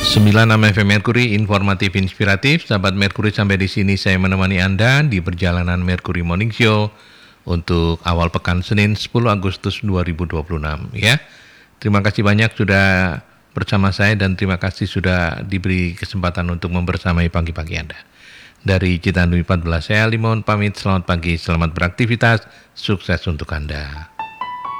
96 FM Merkuri, informatif inspiratif. Sahabat Merkuri, sampai di sini saya menemani Anda di perjalanan Merkuri Morning Show untuk awal pekan Senin 10 Agustus 2026 ya. Terima kasih banyak sudah bersama saya dan terima kasih sudah diberi kesempatan untuk membersamai pagi-pagi Anda. Dari Citandui 14, saya Limon pamit, selamat pagi, selamat beraktivitas, sukses untuk Anda.